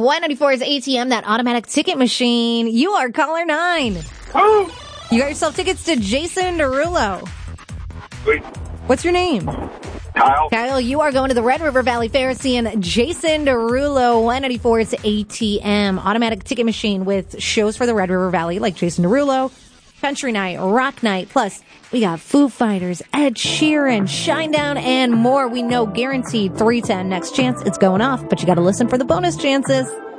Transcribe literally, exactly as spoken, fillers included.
one ninety-four's A T M, that automatic ticket machine. You are caller nine. Oh, You got yourself tickets to Jason Derulo. wait, What's your name? Kyle. Kyle, you are going to the Red River Valley Fair seeing Jason Derulo, one ninety-four's A T M, automatic ticket machine with shows for the Red River Valley like Jason Derulo, Country Night, Rock Night. Plus, we got Foo Fighters, Ed Sheeran, Shinedown, and more. We know guaranteed three ten next chance. It's going off, but you got to listen for the bonus chances.